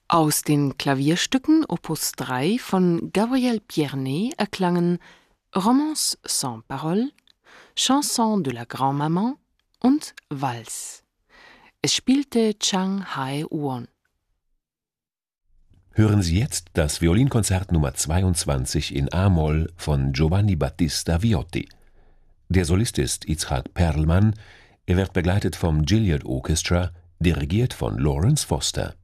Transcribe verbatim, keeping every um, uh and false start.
Aus den Klavierstücken Opus drei von Gabriel Pierné erklangen Romance sans paroles, Chanson de la Grand-Maman und Valse. Es spielte Chang Hae-won. Hören Sie jetzt das Violinkonzert Nummer zweiundzwanzig in a-Moll von Giovanni Battista Viotti. Der Solist ist Itzhak Perlman, er wird begleitet vom Gilead Orchestra, dirigiert von Lawrence Foster.